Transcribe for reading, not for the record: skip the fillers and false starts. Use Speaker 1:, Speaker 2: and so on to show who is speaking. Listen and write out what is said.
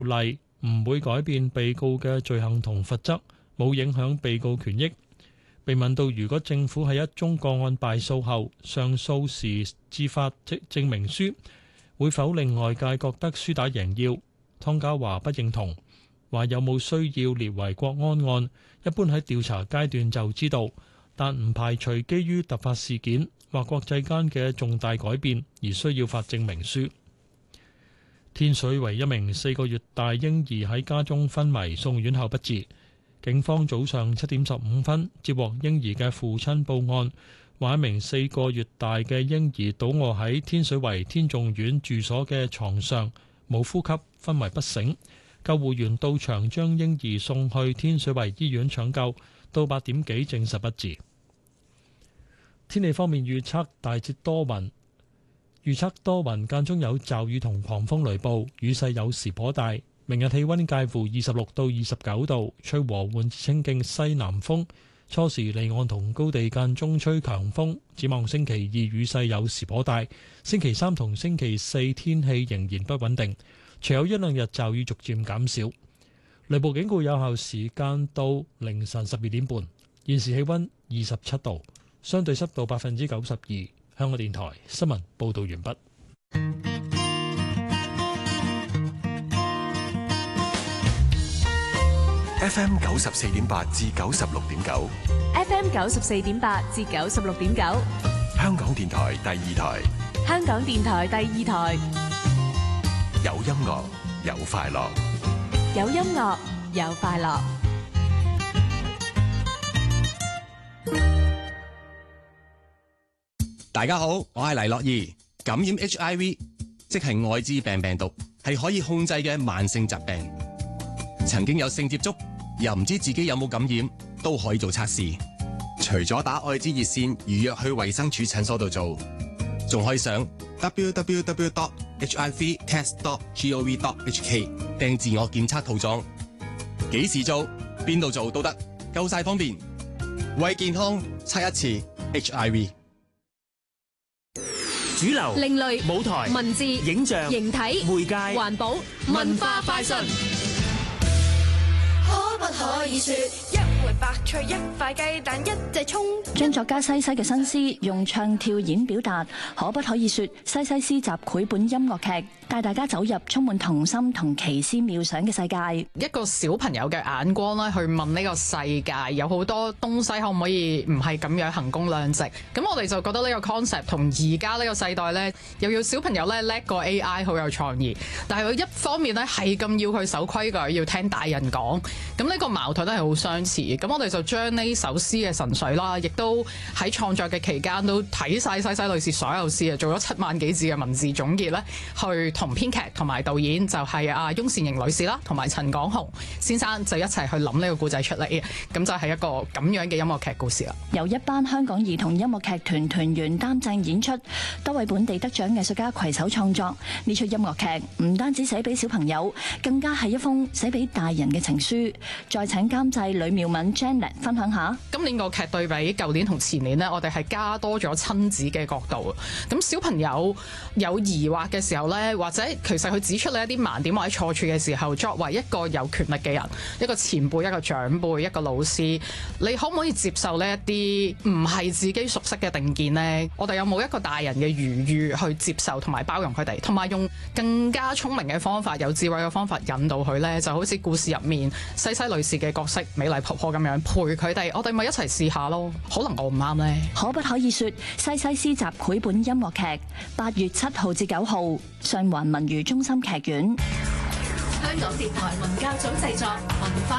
Speaker 1: 例唔會改變被告嘅罪行同罰則，冇影響被告權益。被問到如果政府喺一宗個案敗訴後上訴時自發證明書，會否令外界覺得輸打贏要？湯家驊不認同，話有冇需要列為國安案，一般喺調查階段就知道，但唔排除基於突發事件或國際間嘅重大改變而需要發證明書。天水圍一名4個月大嬰兒喺家中昏迷，送院後不治。警方早上7點15分接獲嬰兒嘅父親報案，話一名4個月大嘅嬰兒倒卧喺天水圍天頌苑住所嘅床上，冇呼吸，昏迷不醒。救護員到場將嬰兒送去天水圍醫院搶救，到8點幾證實不治。天氣方面預測大致多雲，間中有驟雨同狂風雷暴，雨勢有時頗大。明日氣溫介乎26到29度，吹和緩至清勁西南風，初時離岸同高地間中吹強風。展望星期2雨勢有時頗大，星期3同星期4天氣仍然不穩定，隨後一兩日驟雨逐漸減少。雷暴警告有效時間到凌晨12點半。現時氣溫27度，相對濕度92%。香港電台新聞報道完畢。
Speaker 2: FM 94.8至96.9
Speaker 3: ，FM 94.8至96.9，
Speaker 2: 香港電台第2台，
Speaker 3: 香港電台第2台，
Speaker 2: 有音樂有快樂，
Speaker 3: 有音樂有快樂。
Speaker 4: 大家好，我係黎樂怡。感染 HIV， 即係愛滋病病毒，係可以控制嘅慢性疾病。曾經有性接觸，又唔知自己有冇感染，都可以做測試。除咗打愛滋熱線預約去衛生署診所度做，仲可以上 www.hivtest.gov.hk 訂自我檢測套裝。幾時做，邊度做都得，夠晒方便。為健康測一次 HIV。
Speaker 5: 主流、
Speaker 3: 另類、
Speaker 5: 舞台、
Speaker 3: 文字、
Speaker 5: 影像、
Speaker 3: 形體、
Speaker 5: 媒介、
Speaker 3: 環保、文化快訊。
Speaker 6: 可不可以說一回白菜一塊雞蛋一隻蔥？
Speaker 7: 將作家西西嘅新詩用唱跳演表達，可不可以說西西詩集繪本音樂劇，帶大家走入充滿童心同奇思妙想嘅世界。
Speaker 8: 一個小朋友嘅眼光咧，去問呢個世界有好多東西可唔可以唔係咁樣衡工量值？咁我哋就覺得呢個 concept 同而家呢個世代咧，又要小朋友咧叻過 AI， 好有創意。但係佢一方面咧係咁要佢守規矩，要聽大人講。咁呢個矛盾都係好相似。咁我哋就將呢首詩嘅神髓啦，亦都喺創作嘅期間都睇晒西西女士所有詩啊，做咗7萬幾字嘅文字總結咧，去同編劇同埋導演就係翁倩瑩女士啦，同埋陳廣雄先生就一齊去諗呢個故仔出嚟，咁就係一個咁樣嘅音樂劇故事啦。
Speaker 7: 由一班香港兒童音樂劇團團員擔正演出，多位本地得獎藝術家攜手創作呢出音樂劇，唔單止寫俾小朋友，更加係一封寫俾大人嘅情書。再請監製呂妙敏 Janet 分享下。
Speaker 8: 今年個劇對比舊年同前年呢，我哋係加多咗親子嘅角度。咁小朋友有疑惑嘅時候呢，或者其實佢指出你一啲盲點或者錯處嘅時候，作為一個有權力嘅人，一個前輩、一個長輩、一個老師，你可唔可以接受呢一啲唔係自己熟悉嘅定見呢？我哋有冇一個大人嘅餘裕去接受同埋包容佢哋，同埋用更加聰明嘅方法、有智慧嘅方法引導佢呢？就好似故事入面西西女士嘅角色美麗婆婆咁樣陪佢哋，我哋咪一齊試下咯。可能我唔啱呢。
Speaker 7: 可不可以說西西詩集繪本音樂劇8月7號至9號上環文娛中心劇院。
Speaker 3: 香港電台文教組製作文化